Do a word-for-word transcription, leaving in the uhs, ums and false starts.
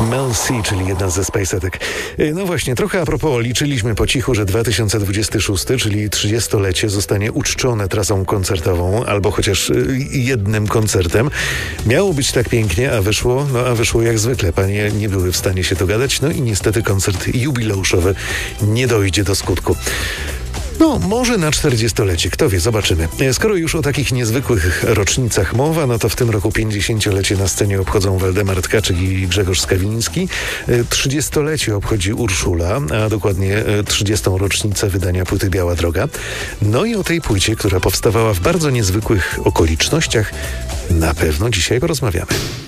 Mel C, czyli jedna ze Spacetek. No właśnie, trochę a propos, liczyliśmy po cichu, że dwa tysiące dwudziesty szósty, czyli trzydziestolecie, zostanie uczczone trasą koncertową, albo chociaż jednym koncertem. Miało być tak pięknie, a wyszło, no a wyszło jak zwykle. Panie nie były w stanie się dogadać, no i niestety koncert jubileuszowy nie dojdzie do skutku. No, może na czterdziestolecie, kto wie, zobaczymy. Skoro już o takich niezwykłych rocznicach mowa, no to w tym roku pięćdziesięciolecie na scenie obchodzą Waldemar Tkaczyk i Grzegorz Skawiński. trzydziestolecie obchodzi Urszula, a dokładnie trzydziestą rocznicę wydania płyty Biała Droga. No i o tej płycie, która powstawała w bardzo niezwykłych okolicznościach, na pewno dzisiaj porozmawiamy.